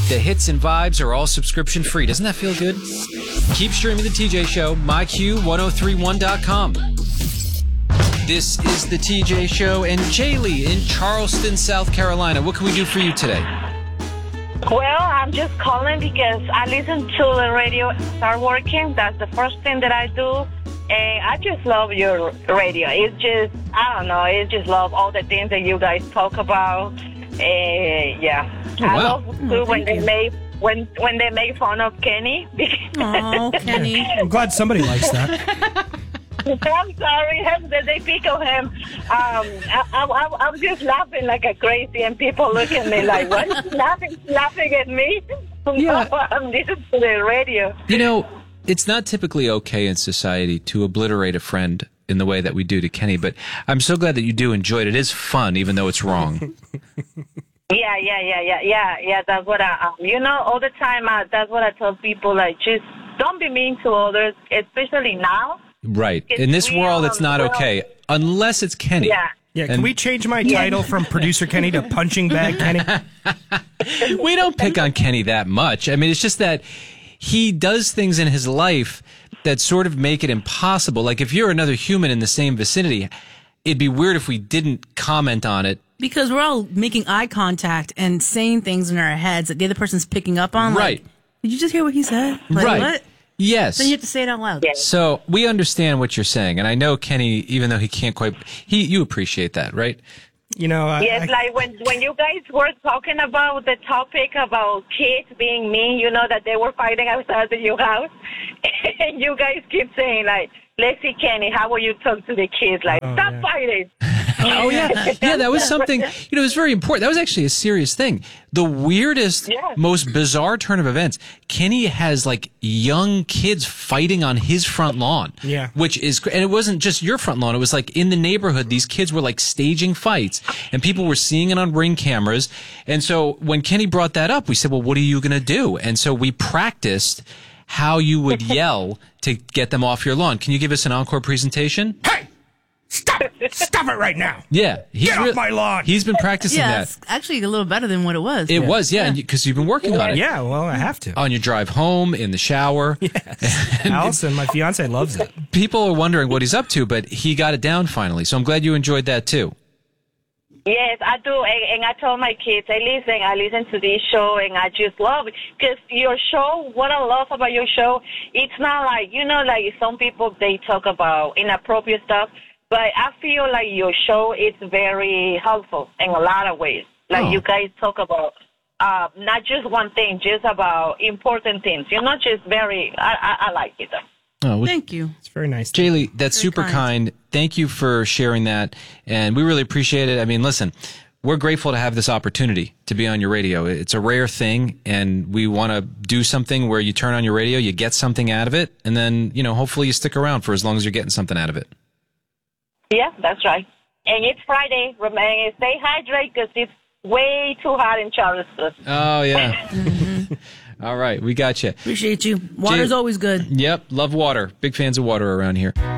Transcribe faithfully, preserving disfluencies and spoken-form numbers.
The hits and vibes are all subscription free. Doesn't that feel good? Keep streaming The T J Show, my q ten thirty-one dot com. This is The T J Show, and Jaylee in Charleston, South Carolina. What can we do for you today? Well, I'm just calling because I listen to the radio start working. That's the first thing that I do. And I just love your radio. It's just, I don't know, I just love all the things that you guys talk about. And yeah. Oh, I wow. love too when they make when when they make fun of Kenny. Oh, Kenny. I'm glad somebody likes that. I'm sorry, they pick on him. Um, I, I, I, I'm just laughing like a crazy, and people look at me like, "What? She's laughing, laughing at me?" Yeah. I'm listening to the radio. You know, it's not typically okay in society to obliterate a friend in the way that we do to Kenny, but I'm so glad that you do enjoy it. It is fun, even though it's wrong. Yeah, yeah, yeah, yeah, yeah, yeah. That's what I, um, you know, all the time. Uh, that's what I tell people. Like, just don't be mean to others, especially now. Right. It's In this real, world, it's not well, okay, unless it's Kenny. Yeah. Yeah, can And- we change my title from Producer Kenny to Punching Bag Kenny? We don't pick on Kenny that much. I mean, it's just that he does things in his life that sort of make it impossible. Like, if you're another human in the same vicinity, it'd be weird if we didn't comment on it. Because we're all making eye contact and saying things in our heads that the other person's picking up on. Right. Like, did you just hear what he said? Like, Right. what? Yes. Then you have to say it out loud. Yes. So we understand what you're saying, and I know Kenny, even though he can't quite, he you appreciate that, right? You know, I, Yes, I, like when, when you guys were talking about the topic about kids being mean, you know, that they were fighting outside of your house. And you guys keep saying, like, let's see, Kenny, how will you talk to the kids? Like, Oh, stop yeah. fighting. Oh, yeah. Yeah, that was something, you know, it was very important. That was actually a serious thing. The weirdest, Yes. most bizarre turn of events, Kenny has like young kids fighting on his front lawn. Yeah. Which is, and it wasn't just your front lawn. It was like in the neighborhood, these kids were like staging fights and people were seeing it on Ring cameras. And so when Kenny brought that up, we said, well, what are you going to do? And so we practiced how you would yell to get them off your lawn. Can you give us an encore presentation? hey, stop it! Stop it right now! Yeah. He's Get off real- my lawn! He's been practicing Yeah, that. it's actually a little better than what it was. It was, yeah, because you've been working on it. Yeah, well, I have to. On your drive home, in the shower. Yes. Allison, my fiance, loves it. People are wondering what he's up to, but he got it down finally. So I'm glad you enjoyed that too. Yes, I do. And, and I told my kids, I listen, I listen to this show, and I just love it. Because your show, what I love about your show, it's not like, you know, like some people, they talk about inappropriate stuff. But I feel like your show is very helpful in a lot of ways. Like Oh. you guys talk about uh, not just one thing, just about important things. You're not just very, I, I, I like it. Oh, well, Thank you. It's very nice. Jaylee, that's Very super kind. kind. Thank you for sharing that. And we really appreciate it. I mean, listen, we're grateful to have this opportunity to be on your radio. It's a rare thing, and we want to do something where you turn on your radio, you get something out of it, and then, you know, hopefully you stick around for as long as you're getting something out of it. Yeah, that's right. And it's Friday. Remember, stay hydrated because it's way too hot in Charleston. Oh, yeah. All right, we got you. Appreciate you. Water's Jay- always good. Yep, love water. Big fans of water around here.